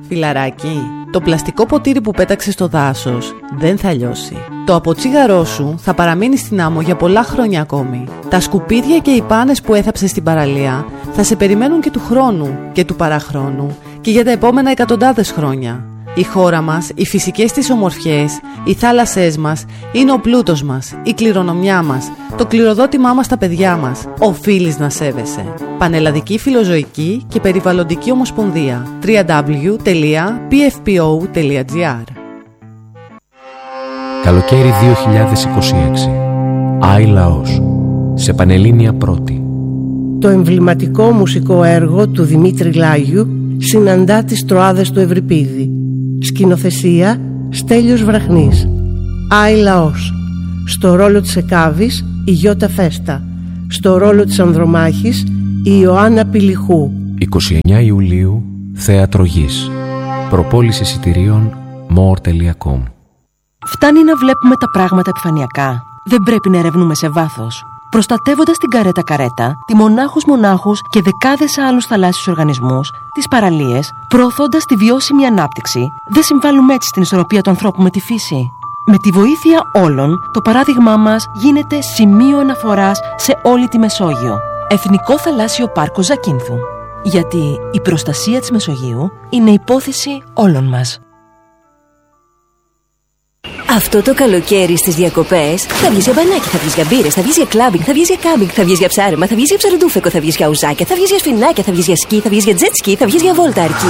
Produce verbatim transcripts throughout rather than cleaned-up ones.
Φιλαράκι, το πλαστικό ποτήρι που πέταξες στο δάσος δεν θα λιώσει. Το αποτσίγαρό σου θα παραμείνει στην άμμο για πολλά χρόνια ακόμη. Τα σκουπίδια και οι πάνες που έθαψες στην παραλία θα σε περιμένουν και του χρόνου και του παραχρόνου και για τα επόμενα εκατοντάδες χρόνια. Η χώρα μας, οι φυσικές της ομορφιές, οι θάλασσές μας είναι ο πλούτος μας, η κληρονομιά μας, το κληροδότημά μας στα παιδιά μας. Οφείλεις να σέβεσαι. Πανελλαδική Φιλοζωική και Περιβαλλοντική Ομοσπονδία. double-u double-u double-u τελεία πι εφ πι ο τελεία τζι άρ. Καλοκαίρι δύο χιλιάδες είκοσι έξι. Άι Λαός. Σε Πανελλήνια Πρώτη. Το εμβληματικό μουσικό έργο του Δημήτρη Λάγιου συναντά τις Τροάδες του Ευρυπίδη. Σκηνοθεσία Στέλιος Βραχνής. Άι Λαός. Στο ρόλο της Εκάβης η Γιώτα Φέστα. Στο ρόλο της Ανδρομάχης η Ιωάννα Πηλιχού. είκοσι εννέα Ιουλίου, Θέατρο Γης. Προπόληση εισιτηρίων more τελεία com. Φτάνει να βλέπουμε τα πράγματα επιφανειακά. Δεν πρέπει να ερευνούμε σε βάθος. Προστατεύοντας την καρέτα καρέτα, τη μονάχους μονάχους και δεκάδες άλλους θαλάσσιους οργανισμούς, τις παραλίες, προωθώντας τη βιώσιμη ανάπτυξη, δεν συμβάλλουμε έτσι στην ισορροπία του ανθρώπου με τη φύση. Με τη βοήθεια όλων, το παράδειγμά μας γίνεται σημείο αναφοράς σε όλη τη Μεσόγειο. Εθνικό Θαλάσσιο Πάρκο Ζακίνθου. Γιατί η προστασία της Μεσογείου είναι υπόθεση όλων μας. Αυτό το καλοκαίρι στις διακοπές θα βγεις για μπανάκι, θα βγεις για μπύρες, θα βγεις για κλάμπινγκ, θα βγεις για κάμπινγκ, θα βγεις για ψάρεμα, θα βγεις για ψαροντούφεκο, θα βγεις για ουζάκια, θα βγεις για σφινάκια, θα βγεις για σκι, θα βγεις για τζετ σκι, θα βγεις για βόλτα αρκή.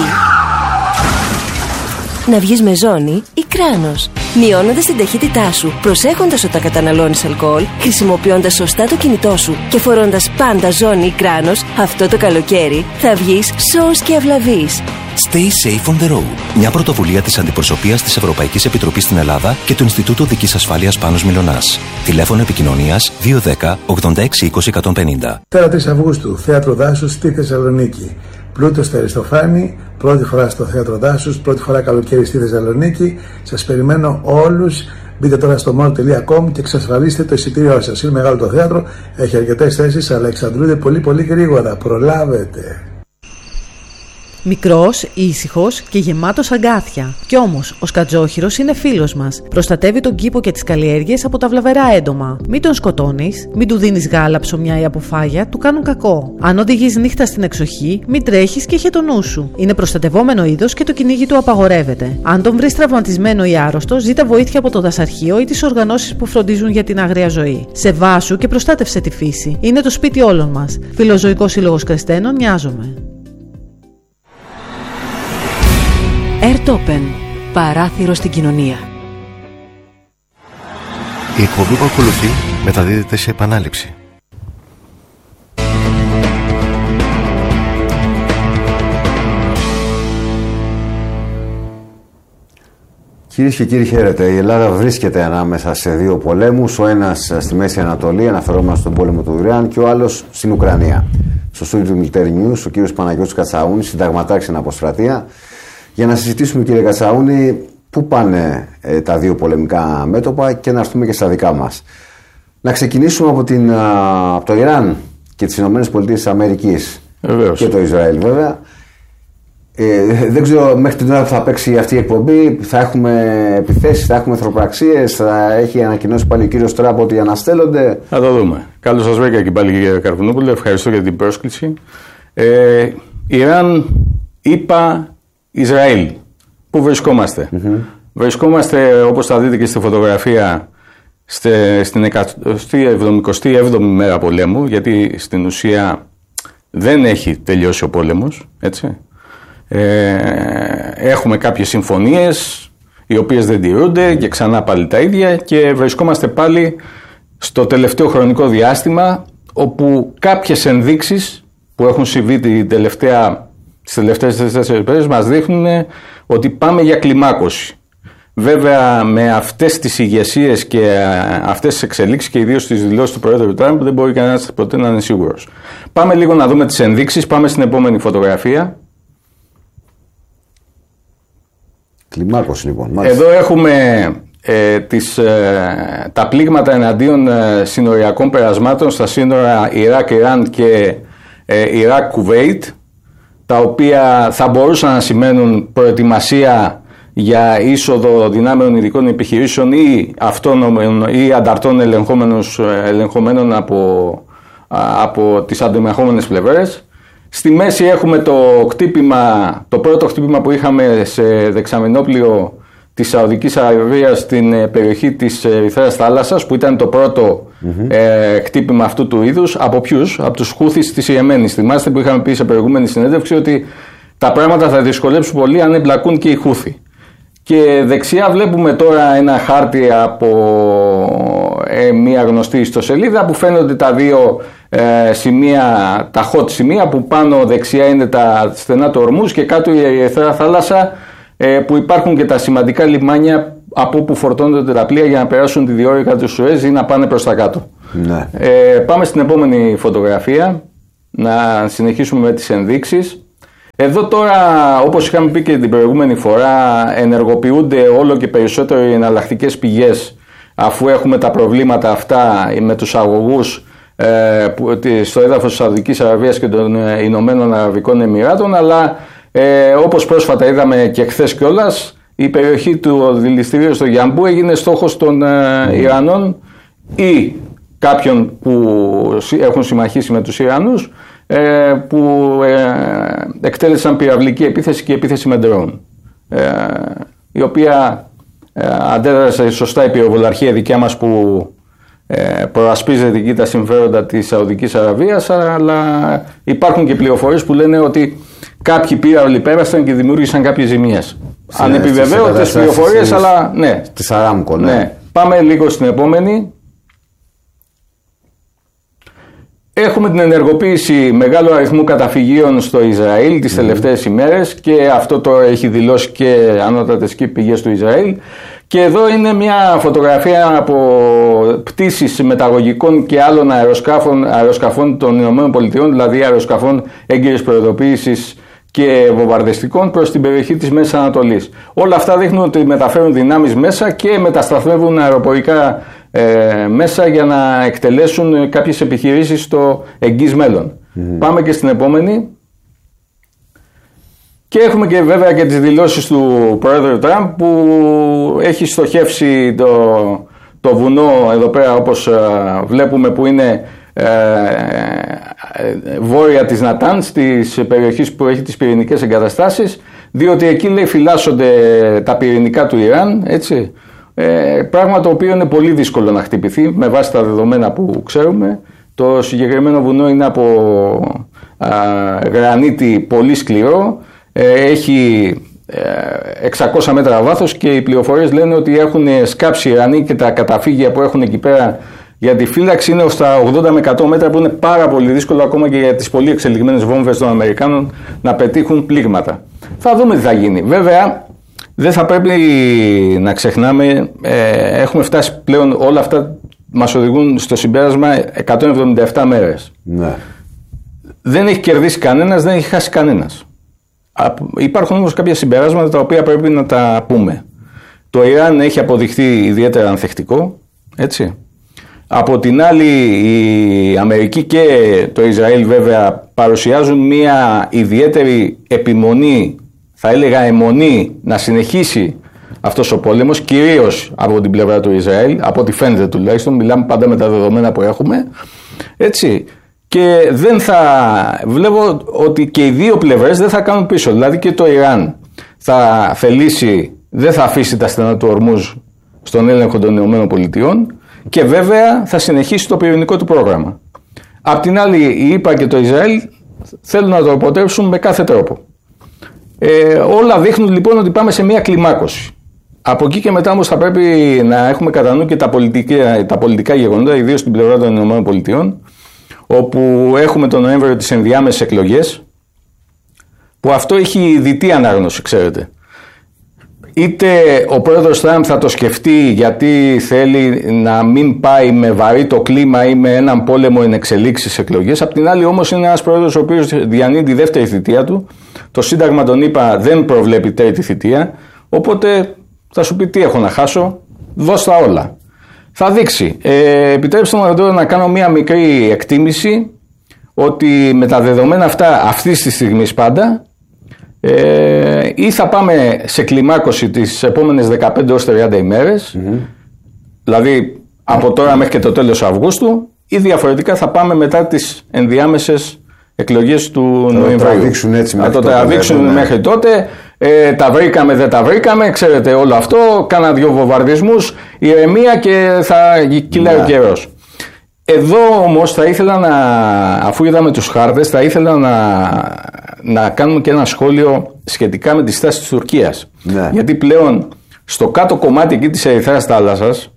Να βγεις με ζώνη ή κράνος, μειώνοντας την ταχύτητά σου, προσέχοντας όταν καταναλώνεις αλκοόλ, χρησιμοποιώντας σωστά το κινητό σου και φορώντας πάντα ζώνη ή κράνος, αυτό το καλοκαίρι θα βγεις σώος και αυλαβής. Stay safe on the road. Μια πρωτοβουλία της Αντιπροσωπείας της Ευρωπαϊκής Επιτροπής στην Ελλάδα και του Ινστιτούτου Οδικής Ασφάλειας Πάνος Μιλωνάς. Τηλέφωνο επικοινωνίας δύο ένα μηδέν ογδόντα έξι είκοσι εκατόν πενήντα. τρεις Αυγούστου, Θέατρο Δάσους στη Θεσσαλονίκη. Πλούτο στο Αριστοφάνη, πρώτη φορά στο Θέατρο Δάσους, πρώτη φορά καλοκαίρι στη Θεσσαλονίκη. Σας περιμένω όλους. Μπείτε τώρα στο more τελεία com και εξασφαλίστε το εισιτήριό σας. Είναι μεγάλο το θέατρο, έχει αρκετές θέσεις, αλλά εξαντλούνται πολύ πολύ γρήγορα. Προλάβετε. Μικρός, ήσυχος και γεμάτος αγκάθια. Κι όμως, ο σκατζόχυρος είναι φίλος μας. Προστατεύει τον κήπο και τις καλλιέργειες από τα βλαβερά έντομα. Μην τον σκοτώνεις, μην του δίνεις γάλα, ψωμιά ή αποφάγια, του κάνουν κακό. Αν οδηγείς νύχτα στην εξοχή, μην τρέχεις και είχε το νου σου. Είναι προστατευόμενο είδος και το κυνήγι του απαγορεύεται. Αν τον βρεις τραυματισμένο ή άρρωστο, ζήτα βοήθεια από το δασαρχείο ή τις οργανώσεις που φροντίζουν για την άγρια ζωή. Σεβάσου και προστάτευσε τη φύση. Είναι το σπίτι όλων μας. Φιλοζωικός Σύλλογος Κρεστένων, νοιάζομαι. Airtopen. Παράθυρο στην κοινωνία. Η εκπομπή που ακολουθεί μεταδίδεται σε επανάληψη. Κυρίες και κύριοι, χαίρετε. Η Ελλάδα βρίσκεται ανάμεσα σε δύο πολέμους. Ο ένας στη Μέση Ανατολή, αναφερόμαστε στον πόλεμο του Ιράν, και ο άλλος στην Ουκρανία. Στο στούντιο του Military News, ο κύριος Παναγιώτης Κατσαούνης, συνταγματάρχης στην Αποστρατεία, για να συζητήσουμε, κύριε Κατσαούνη, πού πάνε ε, τα δύο πολεμικά μέτωπα και να έρθουμε και στα δικά μας. Να ξεκινήσουμε από, την, α, από το Ιράν και τις Ηνωμένες Πολιτείες της Αμερικής. Βεβαίως. Και το Ισραήλ, βέβαια. Ε, δεν ξέρω μέχρι την ώρα που θα παίξει αυτή η εκπομπή, θα έχουμε επιθέσεις, θα έχουμε εχθροπραξίες, θα έχει ανακοινώσει πάλι ο κύριος Τράπ ότι αναστέλλονται. Θα το δούμε. Καλώς σας βρήκα και πάλι, κύριε Καρβουνόπουλε. Ευχαριστώ για την πρόσκληση. Ε, Ιράν, ΗΠΑ, Ισραήλ. Πού βρισκόμαστε? Mm-hmm. Βρισκόμαστε, όπως θα δείτε και στη φωτογραφία, στε, στην εκατοστή εβδομηκοστή έβδομη μέρα πολέμου, γιατί στην ουσία δεν έχει τελειώσει ο πόλεμος, έτσι. Ε, έχουμε κάποιες συμφωνίες οι οποίες δεν τηρούνται και ξανά πάλι τα ίδια, και βρισκόμαστε πάλι στο τελευταίο χρονικό διάστημα όπου κάποιες ενδείξεις που έχουν συμβεί την τελευταία τις τελευταίες τέσσερις μέρες μας δείχνουν ότι πάμε για κλιμάκωση. Βέβαια, με αυτές τις ηγεσίες και αυτές τις εξελίξεις και ιδίως τις δηλώσεις του Προέδρου Τραμπ, δεν μπορεί κανένας ποτέ να είναι σίγουρος. Πάμε λίγο να δούμε τις ενδείξεις. Πάμε στην επόμενη φωτογραφία. Κλιμάκωση, λοιπόν. Μάλιστα. Εδώ έχουμε ε, τις, ε, τα πλήγματα εναντίον ε, συνοριακών περασμάτων στα σύνορα Ιράκ-Ιράν και ε, Ιράκ-Κουβέιτ. τα οποία θα μπορούσαν να σημαίνουν προετοιμασία για είσοδο δυνάμεων ειδικών επιχειρήσεων ή αυτόνομων ή ανταρτών ελεγχομένων από, από τις αντιμαχόμενες πλευρές. Στη μέση έχουμε το χτύπημα, το πρώτο χτύπημα που είχαμε σε δεξαμενόπλιο της Σαουδικής Αραβίας στην περιοχή της Ερυθρέας Θάλασσας, που ήταν το πρώτο mm-hmm. ε, χτύπημα αυτού του είδους. Από ποιους? Από τους Χούθις της Ιεμένης. Θυμάστε που είχαμε πει σε προηγούμενη συνέντευξη ότι τα πράγματα θα δυσκολέψουν πολύ αν εμπλακούν και οι Χούθι. Και δεξιά βλέπουμε τώρα ένα χάρτη από ε, μια γνωστή ιστοσελίδα που φαίνονται τα δύο ε, σημεία, τα hot σημεία, που πάνω δεξιά είναι τα στενά του Ορμούζ και κάτω η Ερυθρέα Θάλασσα, ε, που υπάρχουν και τα σημαντικά λιμάνια από όπου φορτώνονται τα πλοία για να περάσουν τη διόρυγα του Σουέζ ή να πάνε προς τα κάτω. Ναι. Ε, πάμε στην επόμενη φωτογραφία, να συνεχίσουμε με τις ενδείξεις. Εδώ τώρα, όπως είχαμε πει και την προηγούμενη φορά, ενεργοποιούνται όλο και περισσότερο οι εναλλακτικές πηγές, αφού έχουμε τα προβλήματα αυτά με τους αγωγούς ε, στο έδαφος της Σαουδικής Αραβίας και των Ηνωμένων Αραβικών Εμιράτων, αλλά ε, όπως πρόσφατα είδαμε και χθες κιόλας, η περιοχή του δηληστηρίου στο Γιαμπού έγινε στόχος των ε, Ιρανών ή κάποιων που έχουν συμμαχίσει με τους Ιρανούς, που εκτέλεσαν πυραυλική επίθεση και επίθεση με ντρόουν, η οποία αντέδρασε σωστά η πυροβολαρχία δικιά μας που προασπίζεται εκεί τα συμφέροντα της Σαουδικής Αραβίας, αλλά υπάρχουν και πληροφορίες που λένε ότι κάποιοι πύραυλοι πέρασαν και δημιούργησαν κάποιες ζημίες. Αν επιβεβαίω τις πληροφορίες, αλλά ναι. Της Αράμκο, ναι. ναι. Πάμε λίγο στην επόμενη. Έχουμε την ενεργοποίηση μεγάλου αριθμού καταφυγίων στο Ισραήλ τις τελευταίες ημέρες, και αυτό το έχει δηλώσει και ανώτατες πηγές του Ισραήλ. Και εδώ είναι μια φωτογραφία από πτήσεις μεταγωγικών και άλλων αεροσκάφων, αεροσκαφών των ΗΠΑ, δηλαδή αεροσκαφών έγκυρης προειδοποίησης και βομβαρδιστικών προς την περιοχή της Μέσης Ανατολής. Όλα αυτά δείχνουν ότι μεταφέρουν δυνάμεις μέσα και μετασταθμεύουν αεροπορικά ε, μέσα για να εκτελέσουν κάποιες επιχειρήσεις στο εγγύς μέλλον. Mm. Πάμε και στην επόμενη. Και έχουμε και βέβαια και τις δηλώσεις του Πρόεδρου Τραμπ, που έχει στοχεύσει το, το βουνό εδώ πέρα, όπως ε, βλέπουμε, που είναι ε, ε, βόρεια της Νατάνς, της περιοχής που έχει τις πυρηνικές εγκαταστάσεις, διότι εκεί, λέει, φυλάσσονται τα πυρηνικά του Ιράν, έτσι, ε, πράγμα το οποίο είναι πολύ δύσκολο να χτυπηθεί με βάση τα δεδομένα που ξέρουμε. Το συγκεκριμένο βουνό είναι από α, γρανίτη πολύ σκληρό, ε, έχει εξακόσια μέτρα βάθος, και οι πληροφορίες λένε ότι έχουν σκάψει οι Ιρανοί και τα καταφύγια που έχουν εκεί πέρα για τη φύλαξη είναι ως τα ογδόντα με εκατό μέτρα, που είναι πάρα πολύ δύσκολο ακόμα και για τις πολύ εξελιγμένες βόμβες των Αμερικάνων να πετύχουν πλήγματα. Θα δούμε τι θα γίνει. Βέβαια, δεν θα πρέπει να ξεχνάμε, ε, έχουμε φτάσει πλέον, όλα αυτά μας οδηγούν στο συμπέρασμα εκατόν εβδομήντα επτά μέρες. Ναι. Δεν έχει κερδίσει κανένας, δεν έχει χάσει κανένας. Υπάρχουν όμως κάποια συμπεράσματα τα οποία πρέπει να τα πούμε. Το Ιράν έχει αποδειχθεί ιδιαίτερα ανθεκτικό, έτσι. Από την άλλη, η Αμερική και το Ισραήλ βέβαια παρουσιάζουν μια ιδιαίτερη επιμονή, θα έλεγα αιμονή, να συνεχίσει αυτός ο πόλεμος, κυρίως από την πλευρά του Ισραήλ, από ό,τι φαίνεται τουλάχιστον, μιλάμε πάντα με τα δεδομένα που έχουμε, έτσι. Και δεν θα, βλέπω ότι και οι δύο πλευρές δεν θα κάνουν πίσω. Δηλαδή και το Ιράν θα θελήσει, δεν θα αφήσει τα στενά του Ορμούζ στον έλεγχο των ΗΠΑ, και βέβαια θα συνεχίσει το πυρηνικό του πρόγραμμα. Απ' την άλλη, η ΗΠΑ και το Ισραήλ θέλουν να το αποτρέψουν με κάθε τρόπο. Ε, όλα δείχνουν λοιπόν ότι πάμε σε μια κλιμάκωση. Από εκεί και μετά όμως θα πρέπει να έχουμε κατά νου και τα πολιτικά, τα πολιτικά γεγονότα, ιδίως στην πλευρά των ΗΠΑ, όπου έχουμε τον Νοέμβριο τις ενδιάμεσες εκλογές, που αυτό έχει διτή ανάγνωση, ξέρετε. Είτε ο πρόεδρος Τραμπ θα το σκεφτεί γιατί θέλει να μην πάει με βαρύ το κλίμα ή με έναν πόλεμο εν εξελίξεις εκλογές. Απ' την άλλη όμως είναι ένας πρόεδρος ο οποίος διανύει τη δεύτερη θητεία του. Το Σύνταγμα, τον είπα, δεν προβλέπει τρίτη θητεία, οπότε θα σου πει τι έχω να χάσω, δώσ' τα όλα. Θα δείξει. Ε, επιτρέψτε μου τώρα να κάνω μία μικρή εκτίμηση ότι με τα δεδομένα αυτά αυτής της στιγμής πάντα ε, ή θα πάμε σε κλιμάκωση τις επόμενες δεκαπέντε έως τριάντα ημέρες, mm-hmm. δηλαδή από τώρα μέχρι και το τέλος Αυγούστου, ή διαφορετικά θα πάμε μετά τις ενδιάμεσες εκλογές του θα Νοεμβρίου. Το τραβήξουν έτσι θα μέχρι το τότε, τραβήξουν ναι. μέχρι τότε. Ε, τα βρήκαμε, δεν τα βρήκαμε, ξέρετε όλο αυτό. Κάνα δύο βομβαρδισμούς, ηρεμία και θα κυλάει ναι. ο καιρός. Εδώ όμως θα ήθελα να, αφού είδαμε τους χάρτες, θα ήθελα να, να κάνουμε και ένα σχόλιο σχετικά με τη στάση της Τουρκίας. Ναι. Γιατί πλέον στο κάτω κομμάτι εκεί της Ερυθράς θάλασσας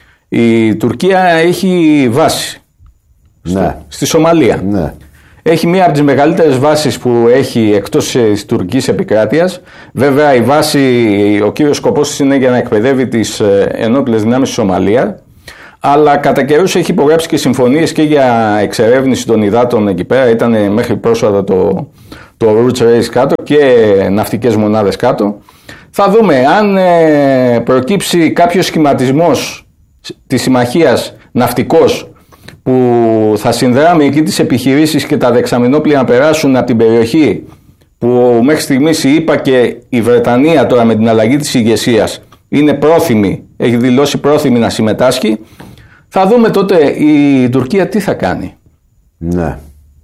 η Τουρκία έχει βάση ναι. στο, στη Σομαλία. Ναι. Έχει μία από τις μεγαλύτερες βάσεις που έχει εκτός της τουρκικής επικράτειας. Βέβαια η βάση, ο κύριος σκοπός της είναι για να εκπαιδεύει τις ενόπλες δυνάμεις της Σομαλία. Αλλά κατά καιρούς έχει υπογράψει και συμφωνίες και για εξερεύνηση των υδάτων εκεί πέρα. Ήταν μέχρι πρόσφατα το, το Roots Race κάτω και ναυτικές μονάδες κάτω. Θα δούμε αν ε, προκύψει κάποιος σχηματισμός της συμμαχίας ναυτικός που θα συνδράμει εκεί τις επιχειρήσεις και τα δεξαμενόπλια να περάσουν από την περιοχή που μέχρι στιγμής η ΗΠΑ και η Βρετανία τώρα με την αλλαγή της ηγεσίας είναι πρόθυμη, έχει δηλώσει πρόθυμη να συμμετάσχει. Θα δούμε τότε η Τουρκία τι θα κάνει. Ναι.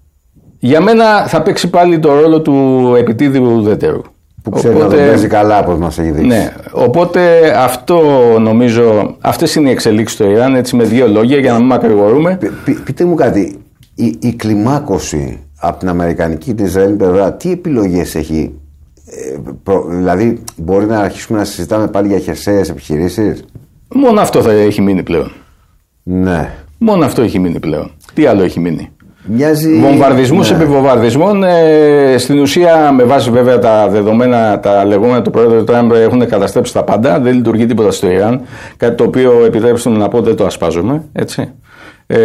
Για μένα θα παίξει πάλι το ρόλο του επιτίδιου ουδέτερου. Που ξέρει οπότε, να το παίζει καλά, όπως μας έχει δείξει. Ναι, οπότε αυτό νομίζω, αυτές είναι οι εξελίξεις στο Ιράν, έτσι με δύο λόγια για να μην μακρηγορούμε. Π, π, πείτε μου κάτι, η, η κλιμάκωση από την αμερικανική την Ισραήλ πλευρά, τι επιλογές έχει, ε, προ, δηλαδή μπορεί να αρχίσουμε να συζητάμε πάλι για χερσαίες επιχειρήσεις? Μόνο αυτό θα έχει μείνει πλέον. Ναι. Μόνο αυτό έχει μείνει πλέον. Τι άλλο έχει μείνει? Μοιάζει... Βομβαρδισμούς ναι. επί βομβαρδισμών. Ε, στην ουσία, με βάση βέβαια τα δεδομένα, τα λεγόμενα του Πρόεδρου Τραμπ έχουν καταστρέψει τα πάντα. Δεν λειτουργεί τίποτα στο Ιράν. Κάτι το οποίο, επιτρέψτε μου να πω, δεν το ασπάζομαι. Έτσι. Ε,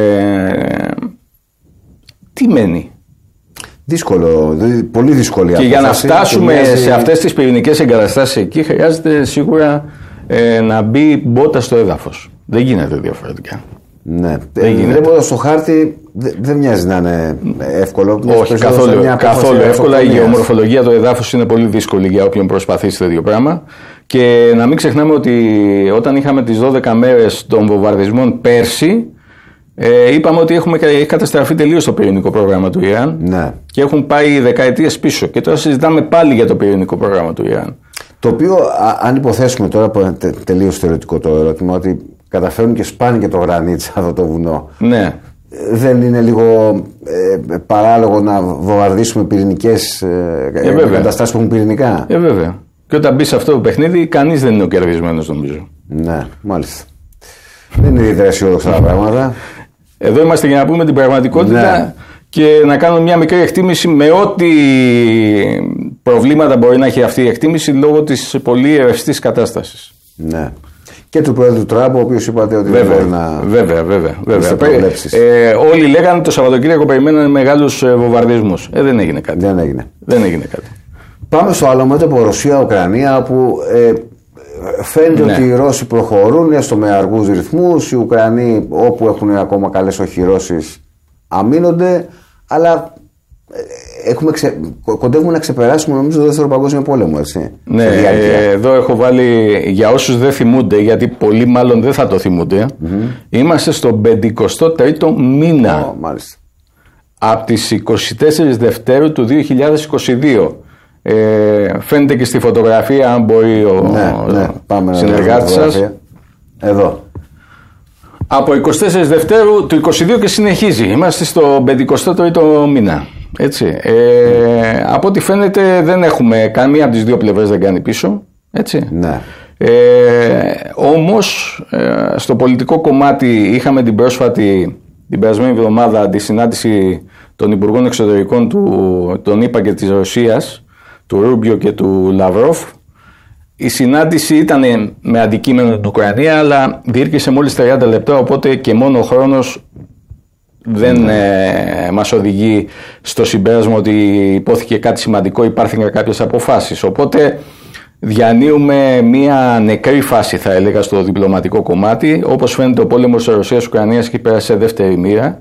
τι μένει? Δύσκολο, πολύ δύσκολη. Και για να φτάσουμε μοιάζει... σε αυτές τις πυρηνικές εγκαταστάσεις εκεί, χρειάζεται σίγουρα ε, να μπει μπότα στο έδαφος. Δεν γίνεται διαφορετικά. Ναι. Βλέποντας στο χάρτη δεν δε μοιάζει να είναι εύκολο. Όχι, καθόλου, καθόλου εύκολα. Η γεωμορφολογία του εδάφους είναι πολύ δύσκολη για όποιον προσπαθήσει τέτοιο πράγμα. Και να μην ξεχνάμε ότι όταν είχαμε τις δώδεκα μέρες των βομβαρδισμών πέρσι, ε, είπαμε ότι έχουμε, έχει καταστραφεί τελείως το πυρηνικό πρόγραμμα του Ιράν. Ναι. Και έχουν πάει δεκαετίες πίσω. Και τώρα συζητάμε πάλι για το πυρηνικό πρόγραμμα του Ιράν. Το οποίο, α, αν υποθέσουμε τώρα που είναι τε, τελείως θεωρητικό το ερώτημα, ότι καταφέρουν και σπάνε και το γρανίτσα αυτό το βουνό. Ναι. Δεν είναι λίγο ε, παράλογο να βομβαρδίσουμε πυρηνικές ε, ε, εγκαταστάσεις που έχουν πυρηνικά? Ε, βέβαια. Και όταν μπει σε αυτό το παιχνίδι, κανείς δεν είναι ο κερδισμένος, νομίζω. Ναι, μάλιστα. Δεν είναι ιδιαίτερα αισιόδοξα τα πράγματα. Εδώ είμαστε για να πούμε την πραγματικότητα. Ναι. Και να κάνουμε μια μικρή εκτίμηση με ό,τι προβλήματα μπορεί να έχει αυτή η εκτίμηση λόγω της πολύ ρευστής κατάστασης. Ναι. Και του Πρόεδρου Τραμπ, ο οποίος είπατε ότι βέβαια, δεν μπορεί να. Βέβαια, βέβαια. βέβαια. Ε, όλοι λέγανε το Σαββατοκύριακο περιμένανε μεγάλους βομβαρδισμούς. Ε, δεν έγινε κάτι. Δεν έγινε. Δεν έγινε κάτι. Πάμε στο άλλο μέτωπο Ρωσία-Ουκρανία, όπου ε, φαίνεται ναι. ότι οι Ρώσοι προχωρούν έστω με αργούς ρυθμούς. Οι Ουκρανοί, όπου έχουν ακόμα καλές οχυρώσεις, αμήνονται. Αλλά έχουμε ξε... κοντεύουμε να ξεπεράσουμε, νομίζω, το δεύτερο παγκόσμιο πόλεμο, έτσι. Ναι, ε, εδώ έχω βάλει για όσους δεν θυμούνται, γιατί πολλοί μάλλον δεν θα το θυμούνται. Mm-hmm. Είμαστε στον πενηκοστό τρίτο μήνα. Oh, μάλιστα. Από τις είκοσι τέσσερις Δευτέρου του δύο χιλιάδες είκοσι δύο. Ε, φαίνεται και στη φωτογραφία, αν μπορεί ο, ναι, ναι. Πάμε συνεργάτης σας. Εδώ. Από είκοσι τέσσερις Δευτέρου του είκοσι δύο και συνεχίζει. Είμαστε στο πενηκοστό τρίτο μήνα. Έτσι. Ε, από ό,τι φαίνεται δεν έχουμε, καμία από τις δύο πλευρές δεν κάνει πίσω. Έτσι. Ναι. Ε, όμως ε, στο πολιτικό κομμάτι είχαμε την πρόσφατη, την περασμένη εβδομάδα, τη συνάντηση των Υπουργών Εξωτερικών του, των ΗΠΑ και της Ρωσίας, του Ρούμπιο και του Λαυρόφ. Η συνάντηση ήταν με αντικείμενο την Ουκρανία, αλλά διήρκησε μόλις τριάντα λεπτά, οπότε και μόνο ο χρόνος δεν ε, μας οδηγεί στο συμπέρασμα ότι υπόθηκε κάτι σημαντικό, υπάρχουν κάποιες αποφάσεις. Οπότε διανύουμε μια νεκρή φάση, θα έλεγα, στο διπλωματικό κομμάτι. Όπως φαίνεται, ο πόλεμος της Ρωσίας-Ουκρανίας έχει πέρασει σε δεύτερη μοίρα.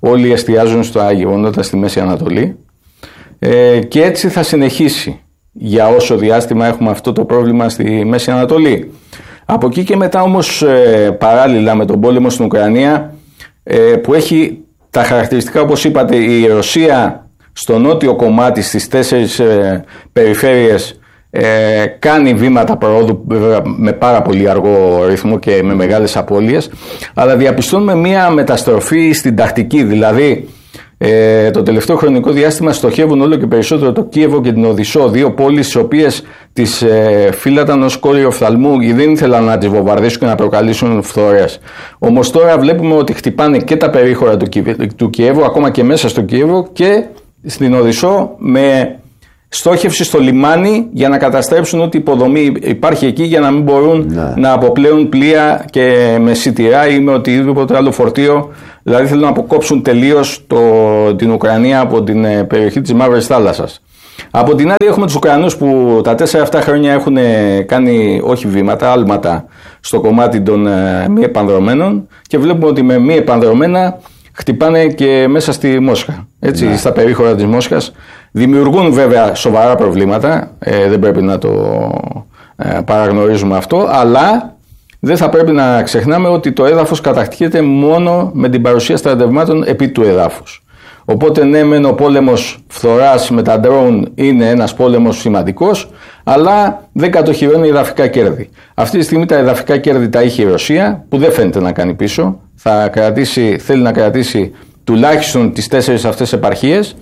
όλοι εστιάζουν στα γεγονότα στη Μέση Ανατολή ε, και έτσι θα συνεχίσει για όσο διάστημα έχουμε αυτό το πρόβλημα στη Μέση Ανατολή. Από εκεί και μετά όμως ε, παράλληλα με τον πόλεμο στην Ουκρανία ε, που έχει τα χαρακτηριστικά, όπως είπατε, η Ρωσία στο νότιο κομμάτι στις τέσσερις ε, περιφέρειες ε, κάνει βήματα προόδου, βέβαια με πάρα πολύ αργό ρυθμό και με μεγάλες απώλειες, αλλά διαπιστώνουμε μία μεταστροφή στην τακτική, δηλαδή ε, το τελευταίο χρονικό διάστημα στοχεύουν όλο και περισσότερο το Κίεβο και την Οδυσσό, δύο πόλεις τις οποίες τις ε, φύλαταν ως κόριο οφθαλμού και δεν ήθελαν να τις βομβαρδίσουν και να προκαλέσουν φθορές. Όμως τώρα βλέπουμε ότι χτυπάνε και τα περίχωρα του, του Κιέβου, ακόμα και μέσα στο Κίεβο και στην Οδυσσό, με στόχευση στο λιμάνι για να καταστρέψουν ό,τι υποδομή υπάρχει εκεί για να μην μπορούν ναι. να αποπλέουν πλοία και με σιτηρά ή με οτιδήποτε άλλο φορτίο. Δηλαδή θέλουν να αποκόψουν τελείως το, την Ουκρανία από την περιοχή της Μαύρης Θάλασσας. Από την άλλη έχουμε τους Ουκρανούς που τα τέσσερα αυτά χρόνια έχουν κάνει όχι βήματα, άλματα στο κομμάτι των μη επανδρωμένων και βλέπουμε ότι με μη επανδρωμένα χτυπάνε και μέσα στη Μόσχα, έτσι, ναι. στα περίχωρα της Μόσχας. Δημιουργούν βέβαια σοβαρά προβλήματα, ε, δεν πρέπει να το ε, παραγνωρίζουμε αυτό, αλλά δεν θα πρέπει να ξεχνάμε ότι το έδαφος κατακτιέται μόνο με την παρουσία στρατευμάτων επί του εδάφους. Οπότε ναι, μεν ο πόλεμος φθοράς με τα drone είναι ένας πόλεμος σημαντικός, αλλά δεν κατοχυρώνει εδαφικά κέρδη. Αυτή τη στιγμή τα εδαφικά κέρδη τα είχε η Ρωσία, που δεν φαίνεται να κάνει πίσω. Θα κρατήσει, θέλει να κρατήσει τουλάχιστον τις τέσσερις αυτές επαρχίες.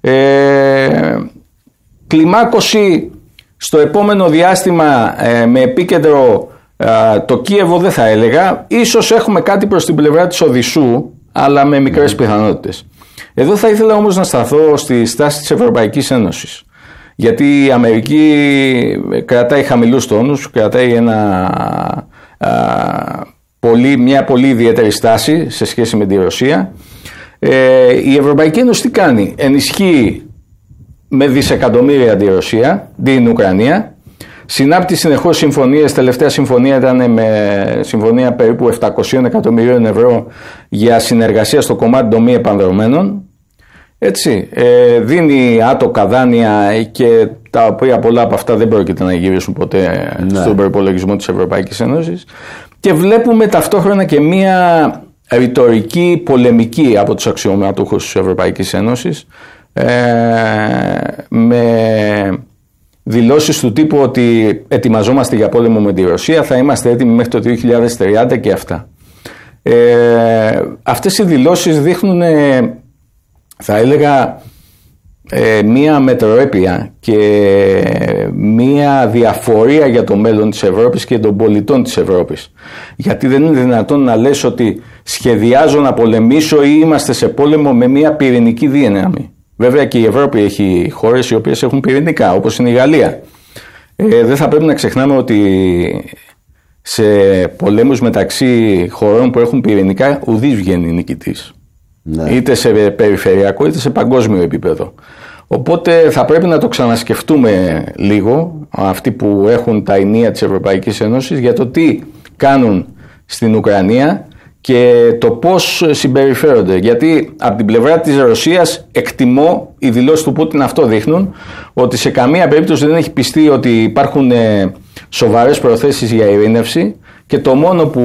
Ε, κλιμάκωση στο επόμενο διάστημα ε, με επίκεντρο ε, το Κίεβο δεν θα έλεγα. Ίσως έχουμε κάτι προς την πλευρά της Οδυσσού, αλλά με μικρές πιθανότητες. Εδώ θα ήθελα όμως να σταθώ στη στάση της Ευρωπαϊκής Ένωσης. Γιατί η Αμερική κρατάει χαμηλούς τόνους, κρατάει ένα, α, πολύ, μια πολύ ιδιαίτερη στάση σε σχέση με τη Ρωσία. Ε, η Ευρωπαϊκή Ένωση τι κάνει? Ενισχύει με δισεκατομμύρια τη Ρωσία, την Ουκρανία. Συνάπτει συνεχώς συμφωνίες. Τελευταία συμφωνία ήταν με συμφωνία περίπου επτακόσια εκατομμυρίων ευρώ για συνεργασία στο κομμάτι των μη επανδρωμένων. Έτσι, ε, δίνει άτοκα δάνεια και τα οποία πολλά από αυτά δεν πρόκειται να γυρίσουν ποτέ ναι. στον προϋπολογισμό της Ευρωπαϊκής Ένωσης. Και βλέπουμε ταυτόχρονα και μία ρητορική πολεμική από τους αξιωματούχους της Ευρωπαϊκής Ένωσης ε, με δηλώσεις του τύπου ότι ετοιμαζόμαστε για πόλεμο με τη Ρωσία, θα είμαστε έτοιμοι μέχρι το δύο χιλιάδες τριάντα και αυτά. Ε, αυτές οι δηλώσεις δείχνουν, θα έλεγα, ε, μία μετροέπεια και μία διαφορία για το μέλλον της Ευρώπης και των πολιτών της Ευρώπης. Γιατί δεν είναι δυνατόν να λες ότι σχεδιάζω να πολεμήσω ή είμαστε σε πόλεμο με μία πυρηνική δύναμη. Βέβαια και η Ευρώπη έχει χώρες οι οποίες έχουν πυρηνικά, όπως είναι η Γαλλία. Ε, δεν θα πρέπει να ξεχνάμε ότι σε πολέμους μεταξύ χωρών που έχουν πυρηνικά ουδής βγαίνει νικητής. Ναι. Είτε σε περιφερειακό είτε σε παγκόσμιο επίπεδο. Οπότε θα πρέπει να το ξανασκεφτούμε λίγο αυτοί που έχουν τα ενία της Ευρωπαϊκής Ένωσης για το τι κάνουν στην Ουκρανία και το πώς συμπεριφέρονται. Γιατί από την πλευρά της Ρωσίας εκτιμώ, οι δηλώσεις του Πούτιν αυτό δείχνουν, ότι σε καμία περίπτωση δεν έχει πιστεί ότι υπάρχουν σοβαρές προθέσεις για ειρήνευση και το μόνο που,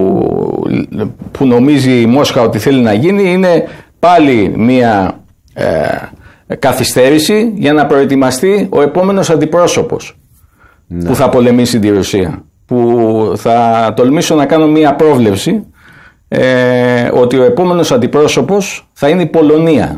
που νομίζει η Μόσχα ότι θέλει να γίνει είναι πάλι μία ε, καθυστέρηση για να προετοιμαστεί ο επόμενος αντιπρόσωπος ναι. που θα πολεμήσει τη Ρωσία. Που θα τολμήσω να κάνω μία πρόβλεψη ε, ότι ο επόμενος αντιπρόσωπος θα είναι η Πολωνία.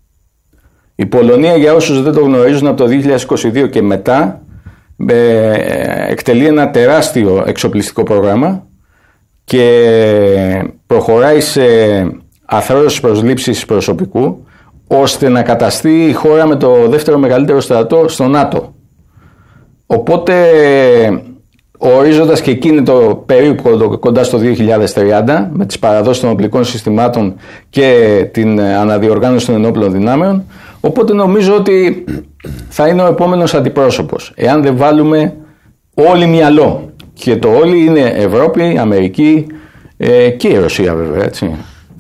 Η Πολωνία, για όσους δεν το γνωρίζουν, από το δύο χιλιάδες είκοσι δύο και μετά ε, εκτελεί ένα τεράστιο εξοπλιστικό πρόγραμμα και προχωράει σε αθρώες προσλήψεις προσωπικού ώστε να καταστεί η χώρα με το δεύτερο μεγαλύτερο στρατό στο ΝΑΤΟ. Οπότε ο ορίζοντας και εκείνη το περίπου κοντά στο δύο χιλιάδες τριάντα με τις παραδόσεις των οπλικών συστημάτων και την αναδιοργάνωση των ενόπλων δυνάμεων. Οπότε νομίζω ότι θα είναι ο επόμενος αντιπρόσωπος, εάν δεν βάλουμε όλοι μυαλό. Και το όλοι είναι Ευρώπη, Αμερική ε, και η Ρωσία βέβαια, έτσι.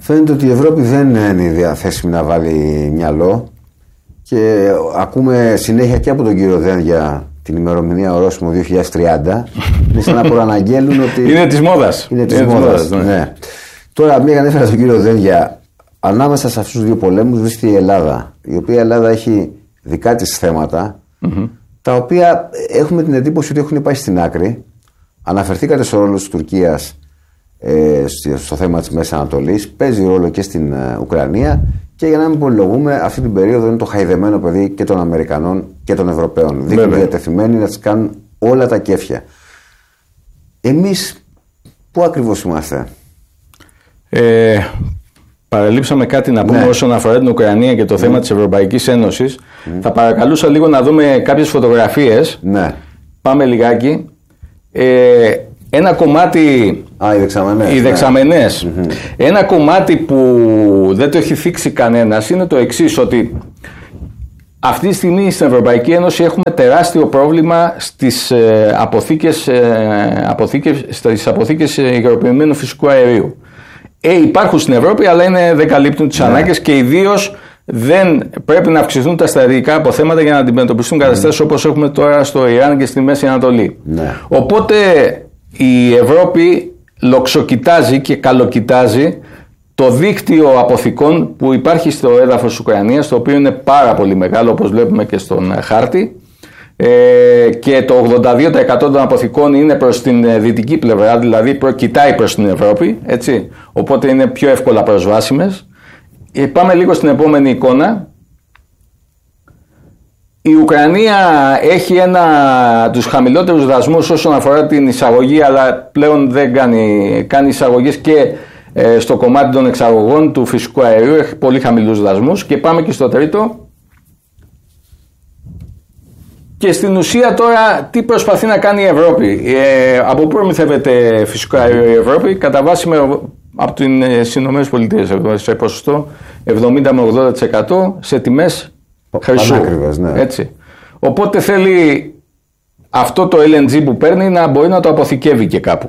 Φαίνεται ότι η Ευρώπη δεν είναι διαθέσιμη να βάλει μυαλό και ακούμε συνέχεια και από τον κύριο Δέν για την ημερομηνία ορόσημο δύο χιλιάδες τριάντα. Είναι σαν να προαναγγέλουν ότι. Είναι της μόδας. Είναι της μόδας. Ναι. Ναι. Τώρα, μία ανέφερα στον κύριο Δέν για ανάμεσα σε αυτούς τους δύο πολέμους βρίσκεται η Ελλάδα. Η οποία η Ελλάδα έχει δικά της θέματα, mm-hmm. τα οποία έχουμε την εντύπωση ότι έχουν πάει στην άκρη. Αναφερθήκατε στο ρόλο της Τουρκίας ε, στο θέμα της Μέσης Ανατολής. Παίζει ρόλο και στην ε, Ουκρανία. Και για να μην πολυλογούμε, αυτή την περίοδο είναι το χαϊδεμένο παιδί και των Αμερικανών και των Ευρωπαίων. Δείχνουν διατεθειμένοι να τις κάνουν όλα τα κέφια. Εμείς πού ακριβώς είμαστε? Ε, παραλείψαμε κάτι να πούμε, ναι, όσον αφορά την Ουκρανία και το mm. θέμα της Ευρωπαϊκής Ένωσης. Mm. Θα παρακαλούσα λίγο να δούμε κάποιες φωτογραφίες. Ναι. Πάμε λιγάκι. Ε, ένα κομμάτι. Α, οι δεξαμενές. Οι δεξαμενές. Ναι. Mm-hmm. Ένα κομμάτι που δεν το έχει θίξει κανένας είναι το εξής, ότι αυτή τη στιγμή στην Ευρωπαϊκή Ένωση έχουμε τεράστιο πρόβλημα στις ε, αποθήκες, ε, αποθήκες, στις αποθήκες υγροποιημένου φυσικού αερίου. Ε, υπάρχουν στην Ευρώπη, αλλά είναι, δεν καλύπτουν τις ναι. ανάγκες και ιδίως δεν πρέπει να αυξηθούν τα στρατηγικά αποθέματα για να αντιμετωπιστούν mm. καταστάσεις όπως έχουμε τώρα στο Ιράν και στη Μέση Ανατολή. Ναι. Οπότε η Ευρώπη λοξοκοιτάζει και καλοκοιτάζει το δίκτυο αποθηκών που υπάρχει στο έδαφος της Ουκρανίας, το οποίο είναι πάρα πολύ μεγάλο, όπως βλέπουμε και στον χάρτη, ε, και το ογδόντα δύο τοις εκατό των αποθηκών είναι προς την δυτική πλευρά, δηλαδή κοιτάει προς την Ευρώπη, έτσι, οπότε είναι πιο εύκολα προσβάσιμες. Ε, πάμε λίγο στην επόμενη εικόνα. Η Ουκρανία έχει ένα, τους χαμηλότερους δασμούς όσον αφορά την εισαγωγή, αλλά πλέον δεν κάνει, κάνει εισαγωγές και ε, στο κομμάτι των εξαγωγών του φυσικού αερίου, έχει πολύ χαμηλούς δασμούς. Και πάμε και στο τρίτο. Και στην ουσία τώρα τι προσπαθεί να κάνει η Ευρώπη? Ε, από πού προμηθεύεται φυσικό αέριο η Ευρώπη? Κατά βάση με, από τις Ηνωμένες Πολιτείες σε ποσοστό εβδομήντα με ογδόντα τοις εκατό σε τιμές χρυσού. Ναι. Έτσι. Οπότε θέλει αυτό το ελ εν τζι που παίρνει να μπορεί να το αποθηκεύει και κάπου.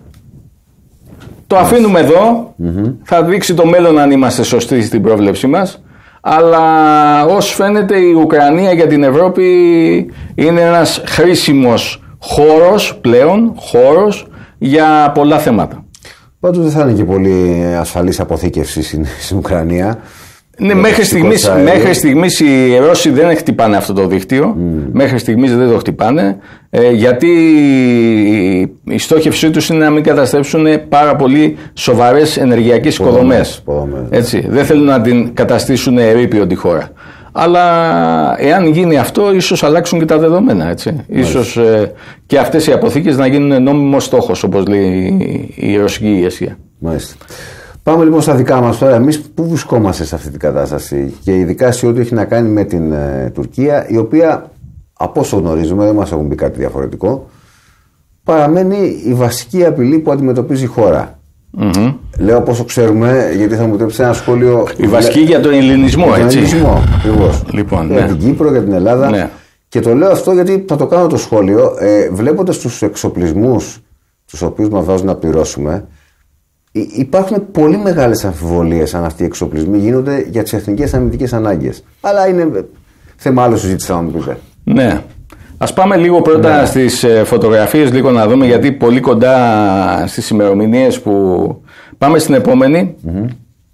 Το αφήνουμε εδώ, mm-hmm. θα δείξει το μέλλον αν είμαστε σωστοί στην πρόβλεψή μας, αλλά ως φαίνεται η Ουκρανία για την Ευρώπη είναι ένας χρήσιμος χώρος πλέον, χώρος για πολλά θέματα. Πάντως δεν θα είναι και πολύ ασφαλής αποθήκευση στην Ουκρανία. Ναι, μέχρι στιγμής, μέχρι στιγμής οι Ρώσοι δεν χτυπάνε αυτό το δίκτυο. Mm. Μέχρι στιγμής δεν το χτυπάνε. Ε, γιατί η στόχευσή τους είναι να μην καταστρέψουν πάρα πολύ σοβαρές ενεργειακές οικοδομές. Έτσι, δεν θέλουν να την καταστήσουν ερείπιο τη χώρα. Αλλά εάν γίνει αυτό, ίσως αλλάξουν και τα δεδομένα. Έτσι. Ίσως ε, και αυτές οι αποθήκες να γίνουν νόμιμος στόχος, όπως λέει η ρωσική ηγεσία. Μάλιστα. Πάμε λοιπόν στα δικά μας τώρα. Εμείς πού βρισκόμαστε σε αυτή την κατάσταση, και ειδικά σε ό,τι έχει να κάνει με την ε, Τουρκία, η οποία από όσο γνωρίζουμε, δεν μας έχουν πει κάτι διαφορετικό, παραμένει η βασική απειλή που αντιμετωπίζει η χώρα. Mm-hmm. Λέω από όσο ξέρουμε, γιατί θα μου επιτρέψει ένα σχόλιο. Η βασική για τον ελληνισμό, για τον έτσι. ελληνισμό, ακριβώς. Λοιπόν, για ναι. την Κύπρο, για την Ελλάδα. Ναι. Και το λέω αυτό γιατί θα το κάνω το σχόλιο, ε, βλέποντας τους εξοπλισμούς τους οποίους μας βάζουν να πληρώσουμε. Υπάρχουν πολύ μεγάλες αμφιβολίες αν αυτοί οι εξοπλισμοί γίνονται για τις εθνικές αμυντικές ανάγκες. Αλλά είναι θέμα άλλο συζήτηση, να μου πείτε. Ναι. Ας πάμε λίγο πρώτα ναι. στις φωτογραφίες, λίγο να δούμε, γιατί πολύ κοντά στις ημερομηνίες που. Πάμε στην επόμενη. Mm-hmm.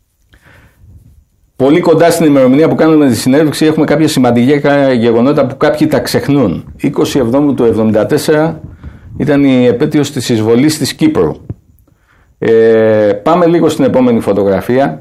Πολύ κοντά στην ημερομηνία που κάνουμε τη συνέντευξη έχουμε κάποια σημαντικά γεγονότα που κάποιοι τα ξεχνούν. είκοσι εβδόμου του εβδομήντα τέσσερα ήταν η επέτειος της εισβολής της Κύπρου. Ε, πάμε λίγο στην επόμενη φωτογραφία.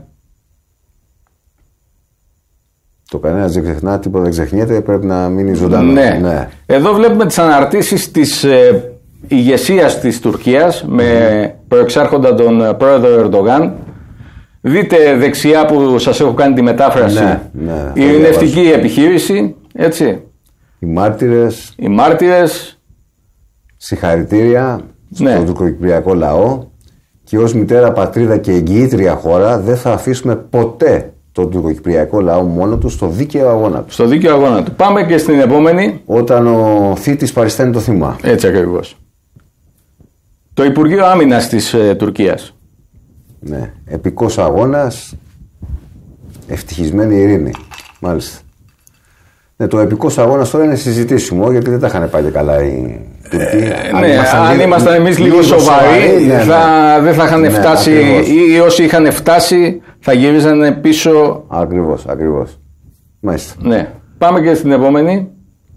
Το κανένας δεν ξεχνά, τίποτα δεν ξεχνιέται, πρέπει να μείνει ζωντανό. Ναι. Ναι. Εδώ βλέπουμε τις αναρτήσεις της ε, ηγεσίας της Τουρκίας με mm. προεξάρχοντα τον πρόεδρο Ερντογάν. Δείτε δεξιά που σας έχω κάνει τη μετάφραση. Ναι, ναι, η ειρηνευτική επιχείρηση, έτσι. Οι μάρτυρες. Οι μάρτυρες. Συγχαρητήρια ναι. στον τουρκοκυπριακό λαό. Και ως μητέρα πατρίδα και εγγυήτρια χώρα δεν θα αφήσουμε ποτέ τον τουρκοκυπριακό λαό μόνο του στο δίκαιο αγώνα του. Στο δίκαιο αγώνα του. Πάμε και στην επόμενη. Όταν ο θήτης παριστάνει το θύμα. Έτσι ακριβώς. Το Υπουργείο Άμυνας της ε, Τουρκίας. Ναι. Επικός αγώνας, ευτυχισμένη ειρήνη. Μάλιστα. Ναι, το επικός αγώνας τώρα είναι συζητήσιμο γιατί δεν τα είχαν πάει καλά οι Τουρκοί. Ε, ναι, αν ήμασταν εμείς λίγο σοβαροί, ναι, θα, ναι. δεν θα είχαν ναι, φτάσει ή, ή όσοι είχαν φτάσει θα γυρίζανε πίσω. Ακριβώς, ακριβώς. Μάλιστα. Ναι. Πάμε και στην επόμενη.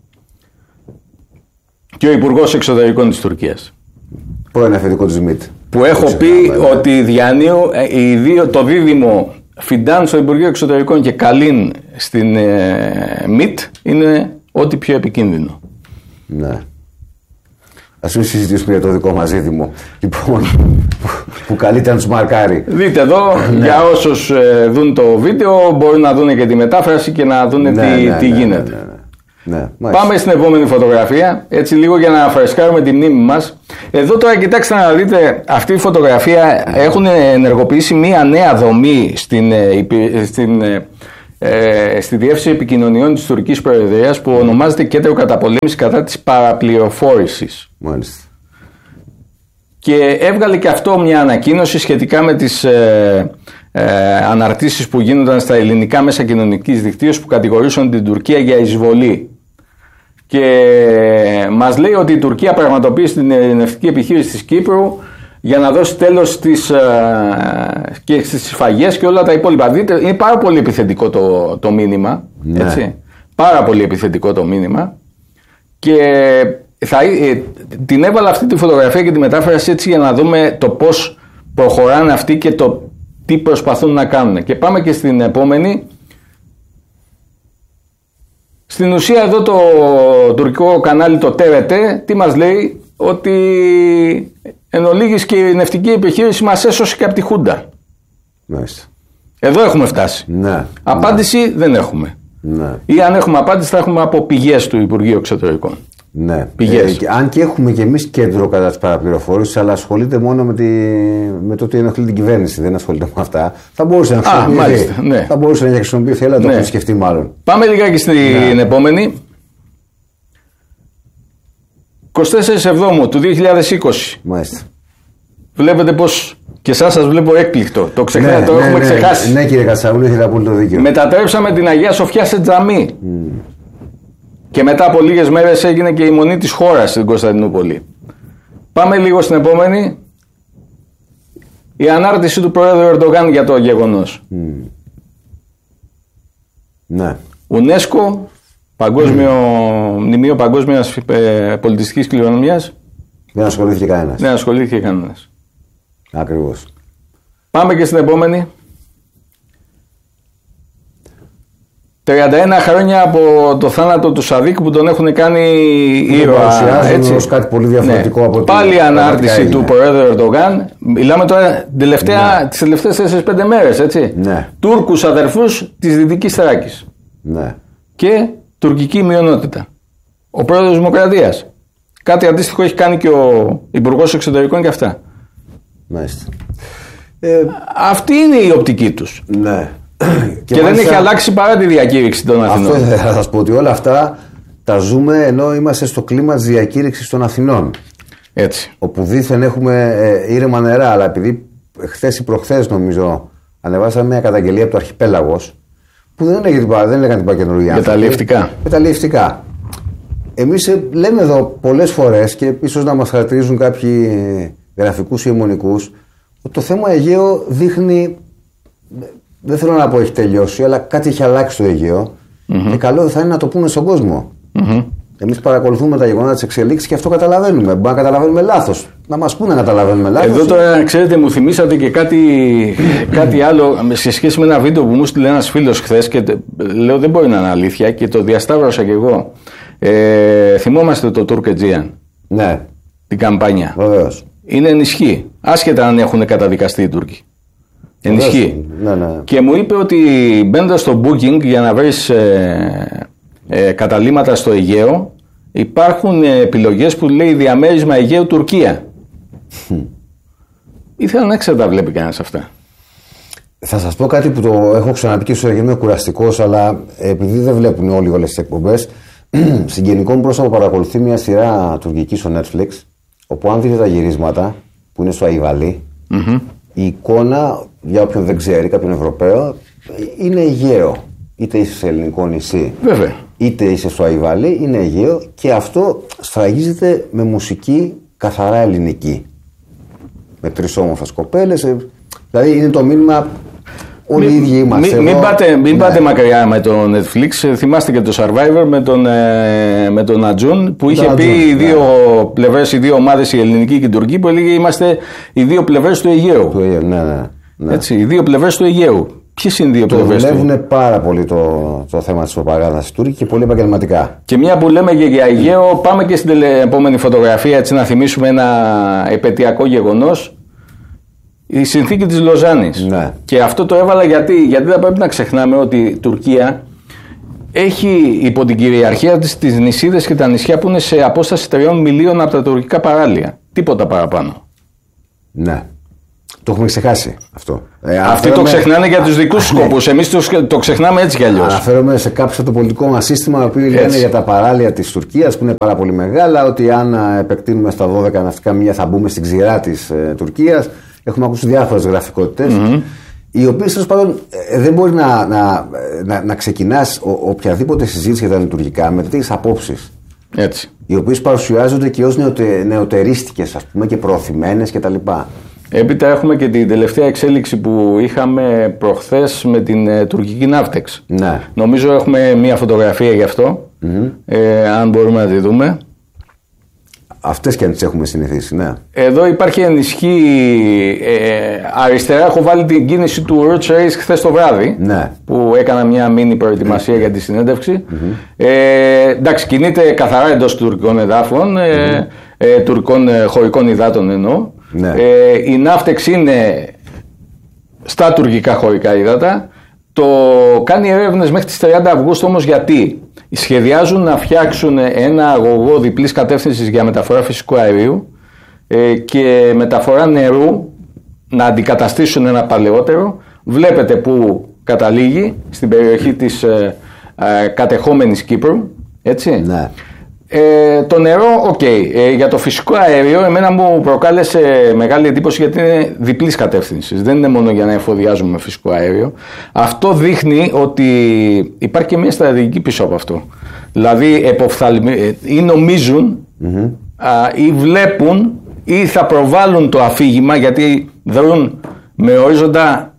Και ο Υπουργός Εξωτερικών της Τουρκίας. Πρώην αφεντικό της ΜΙΤ. Που έχω πει ναι. ότι διανύω οι δύο, το δίδυμο Φιντάν στο Υπουργείο Εξωτερικών και Καλίν στην ε, ΜΙΤ είναι ό,τι πιο επικίνδυνο. Ναι. Ας μην συζητήσουμε για το δικό μας δίδυμο. Λοιπόν, που καλύτερα να τους μαρκάρει. Δείτε εδώ, ναι. για όσους ε, δουν το βίντεο, μπορούν να δουν και τη μετάφραση και να δουν ναι, τι, ναι, τι ναι, γίνεται. Ναι, ναι, ναι. Ναι, πάμε στην επόμενη φωτογραφία, έτσι λίγο για να φρεσκάρουμε τη μνήμη μας. Εδώ τώρα κοιτάξτε να δείτε, αυτή η φωτογραφία έχουν ενεργοποιήσει μία νέα δομή στην, στην, ε, στη Διεύθυνση Επικοινωνιών της Τουρκικής Προεδρίας που ονομάζεται Κέντρο Καταπολέμησης κατά της Παραπληροφόρησης. Μάλιστα. Και έβγαλε και αυτό μια ανακοίνωση σχετικά με τις ε, ε, αναρτήσεις που γίνονταν στα ελληνικά μέσα κοινωνικής δικτύωσης που κατηγορούσαν την Τουρκία για εισβολή. Και μας λέει ότι η Τουρκία πραγματοποίησε την ειρηνευτική επιχείρηση της Κύπρου για να δώσει τέλος στις, ε, και στις σφαγές και όλα τα υπόλοιπα. Δείτε, είναι πάρα πολύ επιθετικό το, το μήνυμα. Ναι. Έτσι. Πάρα πολύ επιθετικό το μήνυμα. Και θα, ε, την έβαλα αυτή τη φωτογραφία και τη μετάφραση έτσι για να δούμε το πώς προχωράνε αυτοί και το τι προσπαθούν να κάνουν. Και πάμε και στην επόμενη. Στην ουσία εδώ το τουρκικό κανάλι το Τ Β Τ τι μας λέει, ότι εν ολίγης και η ειρηνευτική επιχείρηση μας έσωσε και από τη Χούντα. Μάλιστα. Εδώ έχουμε φτάσει. Ναι. Απάντηση ναι. δεν έχουμε. Ναι. Ή αν έχουμε απάντηση θα έχουμε από πηγές του Υπουργείου Εξωτερικών. Ναι. Πηγές. Ε, αν και έχουμε και εμείς κέντρο κατά της παραπληροφόρησης, αλλά ασχολείται μόνο με, τη, με το ότι ενοχλεί την κυβέρνηση, δεν ασχολείται με αυτά. Θα μπορούσε να χρησιμοποιηθεί. Α, μάλιστα, ναι. Θα μπορούσε να χρησιμοποιηθεί, αλλά ναι. το έχει σκεφτεί μάλλον. Πάμε λιγάκι στην ναι. επόμενη. εικοστή τέταρτη Εβδόμου του δύο χιλιάδες είκοσι. Μάλιστα. Βλέπετε πως και εσάς σας βλέπω έκπληκτο. Το, ξεχά... ναι, το ναι, έχουμε ναι, ξεχάσει. Ναι, κύριε Κατσαγούλη, έχετε απόλυτο δίκιο. Μετατρέψαμε την Αγία Σοφιά σε τζαμί. Mm. Και μετά από λίγες μέρες έγινε και η μονή της χώρας στην Κωνσταντινούπολη. Πάμε λίγο στην επόμενη. Η ανάρτηση του Πρόεδρου Ερντογάν για το γεγονός. Mm. Ναι. UNESCO, παγκόσμιο, mm. μνημείο παγκόσμιας ε, πολιτιστικής κληρονομιάς. Δεν ασχολήθηκε κανένας. Δεν ασχολήθηκε κανένας. Ακριβώς. Πάμε και στην επόμενη. τριάντα ένα χρόνια από το θάνατο του Σαδίκ που τον έχουν κάνει ήρωα. Έτσι. Ως κάτι πολύ διαφορετικό ναι. από πάλι η ανάρτηση του Προέδρου Ερντογάν. Μιλάμε τώρα τελευταία, ναι. τις τελευταίες τέσσερις πέντε μέρες. Έτσι. Ναι. Τούρκους αδερφούς της Δυτικής Θράκης. Ναι. Και τουρκική μειονότητα. Ο Πρόεδρος της Δημοκρατίας. Κάτι αντίστοιχο έχει κάνει και ο Υπουργός Εξωτερικών και αυτά. Μάλιστα. Ε, αυτή είναι η οπτική τους. Ναι. Και, και δεν έχει αλλάξει παρά τη διακήρυξη των Αθηνών. Αυτό θα σας πω ότι όλα αυτά τα ζούμε ενώ είμαστε στο κλίμα της διακήρυξης των Αθηνών. Έτσι. Όπου δήθεν έχουμε ε, ήρεμα νερά, αλλά επειδή χθες ή προχθές νομίζω ανεβάσαμε μια καταγγελία από το Αρχιπέλαγος που δεν έλεγαν την πακεντρολογία. Για τα αλλιευτικά. Για τα αλλιευτικά. Εμείς ε, λέμε εδώ πολλές φορές και ίσως να μας χαρακτηρίζουν κάποιοι ε, γραφικούς ή αιμονικούς ότι το θέμα Αιγαίο δείχνει. Δεν θέλω να πω έχει τελειώσει, αλλά κάτι έχει αλλάξει στο Αιγαίο. Mm-hmm. Και καλό θα είναι να το πούμε στον κόσμο. Mm-hmm. Εμείς παρακολουθούμε τα γεγονότα της εξελίξης και αυτό καταλαβαίνουμε. Μπορεί να καταλαβαίνουμε λάθος. Να μας πούνε να καταλαβαίνουμε λάθος. Εδώ τώρα, ξέρετε, μου θυμήσατε και κάτι, κάτι άλλο σε σχέση με ένα βίντεο που μου στείλε ένας φίλος χθες και λέω δεν μπορεί να είναι αλήθεια και το διασταύρωσα κι εγώ. Ε, θυμόμαστε το Turk-Aegean. Ναι. Την καμπάνια. Βεβαίως. Είναι ενισχύ. Άσχετα αν έχουν καταδικαστεί οι Τούρκοι. Ενισχύει. Ναι, ναι. Και μου είπε ότι μπαίνοντας στο Booking για να βρεις ε, ε, καταλύματα στο Αιγαίο υπάρχουν ε, επιλογές που λέει διαμέρισμα Αιγαίου Τουρκία. Mm. Ήθελα να ξέρω τα βλέπει κανένας αυτά. Θα σας πω κάτι που το έχω ξαναπεί και στο είμαι κουραστικός, αλλά επειδή δεν βλέπουν όλοι όλες τις εκπομπές, συγγενικό μου πρόσωπο παρακολουθεί μια σειρά τουρκική στο Netflix, όπου αν δείτε τα γυρίσματα που είναι στο Αϊβαλί, mm-hmm. η εικόνα, για όποιον δεν ξέρει, κάποιον Ευρωπαίο, είναι Αιγαίο. Είτε είσαι σε ελληνικό νησί, βέβαια, είτε είσαι στο Αϊβαλί, είναι Αιγαίο και αυτό σφραγίζεται με μουσική καθαρά ελληνική. Με τρεις όμορφες κοπέλες. Δηλαδή είναι το μήνυμα. Όλοι οι ίδιοι είμαστε. Μην, μην πάτε, μην ναι. πάτε μακριά με το Netflix. Θυμάστε και το Survivor με τον, με τον Ατζούν που είχε τον πει Ατζούν, οι δύο ναι. πλευρές, οι δύο ομάδες, η ελληνική και η τουρκική, που έλεγε είμαστε οι δύο πλευρές του Αιγαίου. Του Αιγαίου, ναι, ναι, ναι. Έτσι, οι δύο πλευρές του Αιγαίου. Ποιες είναι οι δύο πλευρές του? Δουλεύουν πάρα πολύ το, το θέμα της προπαγάνδας οι Τούρκοι και πολύ επαγγελματικά. Και μια που λέμε και για Αιγαίο, πάμε και στην επόμενη φωτογραφία, έτσι να θυμίσουμε ένα επετειακό γεγονός. Η συνθήκη της Λοζάνης. Ναι. Και αυτό το έβαλα γιατί, γιατί δεν πρέπει να ξεχνάμε ότι η Τουρκία έχει υπό την κυριαρχία της τις νησίδες και τα νησιά που είναι σε απόσταση τριών μιλίων από τα τουρκικά παράλια. Τίποτα παραπάνω. Ναι. Το έχουμε ξεχάσει αυτό. Ε, Αυτοί το ξεχνάνε για τους δικούς τους σκοπούς. Εμείς το, το ξεχνάμε έτσι κι αλλιώς. Αναφέρομαι σε κάποιο από το πολιτικό μας σύστημα, που λένε για τα παράλια της Τουρκίας που είναι πάρα πολύ μεγάλα, ότι αν επεκτείνουμε στα δώδεκα ναυτικά μίλια θα μπούμε στην ξηρά της ε, Τουρκίας. Έχουμε ακούσει διάφορες γραφικότητες, mm-hmm. οι οποίες τέλος πάντων ε, δεν μπορεί να, να, να, να ξεκινάς ο, οποιαδήποτε συζήτηση για τα λειτουργικά με τέτοιες απόψεις. Έτσι. Οι οποίες παρουσιάζονται και ως νεοτε, νεοτερίστικες, ας πούμε, και προωθημένες κτλ. Έπειτα έχουμε και την τελευταία εξέλιξη που είχαμε προχθές με την ε, τουρκική Ναύτεξ. Ναι. Νομίζω έχουμε μια φωτογραφία γι' αυτό, mm-hmm. ε, αν μπορούμε να τη δούμε. Αυτές και αν τις έχουμε συνηθίσει, ναι. Εδώ υπάρχει ενισχύ ε, αριστερά. Έχω βάλει την κίνηση του Road Race χθες το βράδυ, ναι. που έκανα μια μίνι προετοιμασία για τη συνέντευξη. Mm-hmm. Ε, εντάξει, κινείται καθαρά εντός τουρκικών εδάφων, mm-hmm. ε, ε, τουρκικών ε, χωρικών υδάτων εννοώ. Ναι. Ε, η Ναύτεξ είναι στα τουρκικά χωρικά υδάτα. Το κάνει έρευνες μέχρι τις τριάντα Αυγούστου όμως γιατί σχεδιάζουν να φτιάξουν ένα αγωγό διπλής κατεύθυνσης για μεταφορά φυσικού αερίου ε, και μεταφορά νερού, να αντικαταστήσουν ένα παλαιότερο. Βλέπετε που καταλήγει στην περιοχή της ε, ε, κατεχόμενης Κύπρου, έτσι. Ναι. Ε, το νερό, οκ. Okay. Ε, για το φυσικό αέριο, εμένα μου προκάλεσε μεγάλη εντύπωση γιατί είναι διπλής κατεύθυνσης. Δεν είναι μόνο για να εφοδιάζουμε με φυσικό αέριο. Αυτό δείχνει ότι υπάρχει και μια στρατηγική πίσω από αυτό. Δηλαδή, εποφθαλμι... ή νομίζουν mm-hmm. α, ή βλέπουν ή θα προβάλλουν το αφήγημα, γιατί δρούν με ορίζοντα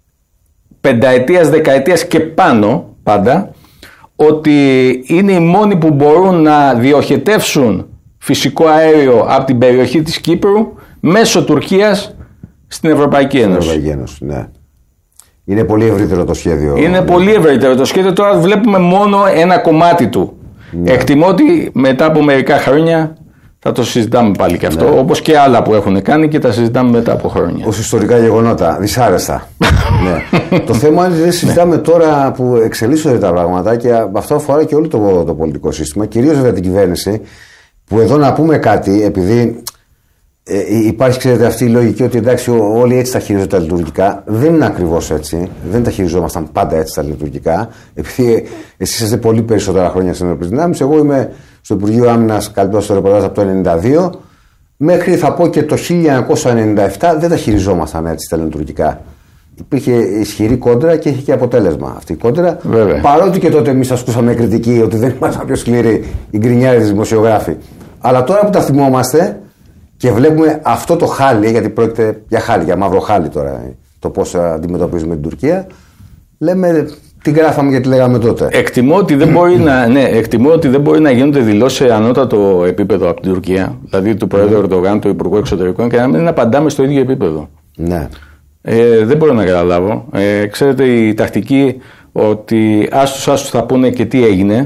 πενταετίας, δεκαετίας και πάνω πάντα, ότι είναι οι μόνοι που μπορούν να διοχετεύσουν φυσικό αέριο από την περιοχή της Κύπρου μέσω Τουρκίας στην Ευρωπαϊκή Ένωση. Ευρωπαϊκή Ένωση, ναι. Είναι πολύ ευρύτερο το σχέδιο. Είναι ναι. πολύ ευρύτερο το σχέδιο. Τώρα βλέπουμε μόνο ένα κομμάτι του. Ναι. Εκτιμώ ότι μετά από μερικά χρόνια θα το συζητάμε πάλι και αυτό, ναι. όπως και άλλα που έχουν κάνει και τα συζητάμε μετά από χρόνια. Ως ιστορικά γεγονότα, δυσάρεστα. ναι. Το θέμα είναι ότι δεν συζητάμε ναι. τώρα που εξελίσσονται τα πράγματα και αυτό αφορά και όλο το, το πολιτικό σύστημα, κυρίως για την κυβέρνηση, που εδώ να πούμε κάτι, επειδή ε, υπάρχει, ξέρετε, αυτή η λογική ότι εντάξει, όλοι έτσι τα χειρίζονται τα λειτουργικά. Δεν είναι ακριβώς έτσι. Δεν τα χειριζόμασταν πάντα έτσι τα λειτουργικά. Επειδή εσείς είστε πολύ περισσότερα χρόνια στις ενόπλες δυνάμεις, εγώ είμαι στο Υπουργείο Άμυνας, καλύπτω στο ρεπορτάζ από το ενενήντα δύο, μέχρι θα πω και το χίλια εννιακόσια ενενήντα επτά δεν τα χειριζόμασταν έτσι τα λειτουργικά. Υπήρχε ισχυρή κόντρα και είχε και αποτέλεσμα αυτή η κόντρα. Βέβαια. Παρότι και τότε εμείς ασκούσαμε κριτική ότι δεν ήμασταν πιο σκληροί οι γκρινιάρες δημοσιογράφοι. Αλλά τώρα που τα θυμόμαστε και βλέπουμε αυτό το χάλι, γιατί πρόκειται για χάλι, για μαύρο χάλι τώρα, το πώς αντιμετωπίζουμε την Τουρκία, λέμε. Τι γράφαμε γιατί λέγαμε τότε. Εκτιμώ ότι δεν μπορεί να, ναι, εκτιμώ ότι δεν μπορεί να γίνονται δηλώσεις σε ανώτατο επίπεδο από την Τουρκία, δηλαδή του Πρόεδρου Ερντογάν, του Υπουργού Εξωτερικών, και να μην απαντάμε στο ίδιο επίπεδο. Ναι. Ε, δεν μπορώ να καταλάβω. Ε, ξέρετε, η τακτική ότι άστους άστους θα πούνε και τι έγινε.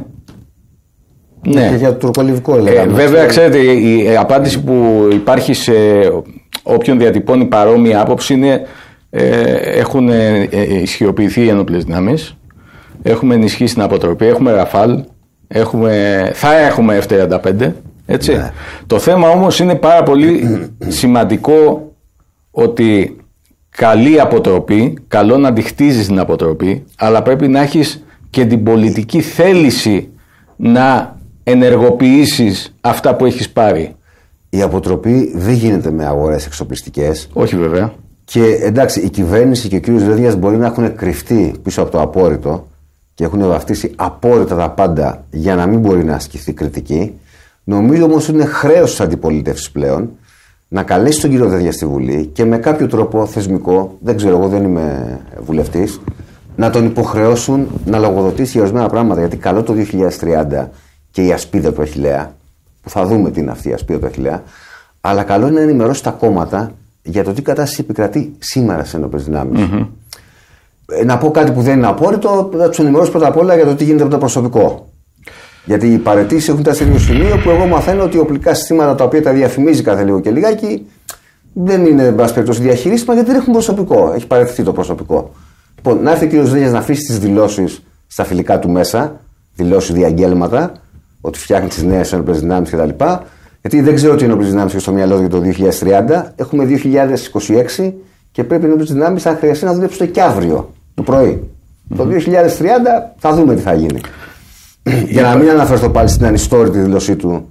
Ναι. Και για το τουρκολιβικό λέγαμε. Ε, βέβαια, ξέρετε, η, η απάντηση που υπάρχει σε όποιον διατυπώνει παρόμοια άποψη είναι ε, έχουν ε, ε, ισχυροποιηθεί οι ενόπλες δυνάμεις. Έχουμε ενισχύσει την αποτροπή, έχουμε Ραφάλ, έχουμε, θα έχουμε εφ τριάντα πέντε, έτσι. Ναι. Το θέμα όμως είναι πάρα πολύ σημαντικό ότι καλή αποτροπή, καλό να τη χτίζεις την αποτροπή, αλλά πρέπει να έχεις και την πολιτική θέληση να ενεργοποιήσεις αυτά που έχεις πάρει. Η αποτροπή δεν γίνεται με αγορές εξοπλιστικές. Όχι βέβαια. Και εντάξει, η κυβέρνηση και ο κύριος Δένδιας μπορεί να έχουν κρυφτεί πίσω από το απόρριτο και έχουν βαφτίσει απόρριτα τα πάντα για να μην μπορεί να ασκηθεί κριτική. Νομίζω όμως ότι είναι χρέος της αντιπολίτευσης πλέον να καλέσει τον κύριο Δένδια στη Βουλή και με κάποιο τρόπο θεσμικό, δεν ξέρω, εγώ δεν είμαι βουλευτής, να τον υποχρεώσουν να λογοδοτήσει για ορισμένα πράγματα. Γιατί καλό το δύο χιλιάδες τριάντα και η ασπίδα του Αχιλλέα, που θα δούμε τι είναι αυτή η ασπίδα του Αχιλλέα, αλλά καλό είναι να ενημερώσει τα κόμματα για το τι κατάσταση επικρατεί σήμερα στις ενόπλες δυνάμεις. Mm-hmm. Να πω κάτι που δεν είναι απόρριτο, να του ενημερώσω πρώτα απ' όλα για το τι γίνεται με το προσωπικό. Γιατί οι παραιτήσεις έχουν φτάσει σε ένα σημείο που εγώ μαθαίνω ότι οπλικά συστήματα τα οποία τα διαφημίζει κάθε λίγο και λιγάκι δεν είναι, εν πάση περιπτώσει, διαχειρίσιμα γιατί δεν έχουν προσωπικό. Έχει παραιτηθεί το προσωπικό. Λοιπόν, να έρθει ο κ. Δένδιας να αφήσει τις δηλώσεις στα φιλικά του μέσα, δηλώσεις διαγγέλματα, ότι φτιάχνει τις νέες ενόπλες δυνάμεις κτλ. Γιατί δεν ξέρω τι ενόπλες δυνάμεις έχει στο μυαλό για το δύο χιλιάδες τριάντα. Έχουμε δύο χιλιάδες είκοσι έξι και πρέπει οι ενόπλες δυνάμεις, αν χρειαστεί, να δουλέψουν και αύριο το πρωί. Mm-hmm. Το δύο χιλιάδες τριάντα θα δούμε τι θα γίνει. Για να μην αναφερθώ πάλι στην ανιστόρητη δήλωσή του